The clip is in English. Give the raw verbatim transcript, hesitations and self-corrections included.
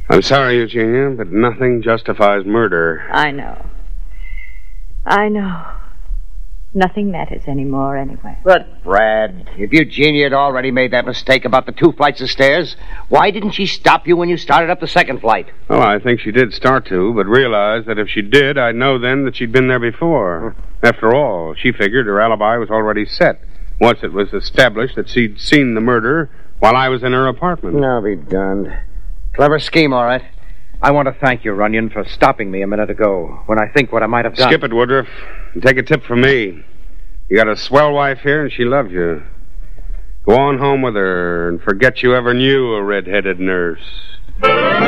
I'm sorry, Eugenia, but nothing justifies murder. I know. I know. Nothing matters anymore anyway. But, Brad, if Eugenia had already made that mistake about the two flights of stairs, why didn't she stop you when you started up the second flight? Well, I think she did start to, but realized that if she did, I'd know then that she'd been there before. After all, she figured her alibi was already set. Once it was established that she'd seen the murder while I was in her apartment. I'll be darned. Clever scheme, all right. I want to thank you, Runyon, for stopping me a minute ago when I think what I might have done. Skip it, Woodruff. And take a tip from me. You got a swell wife here, and she loves you. Go on home with her and forget you ever knew a red-headed nurse.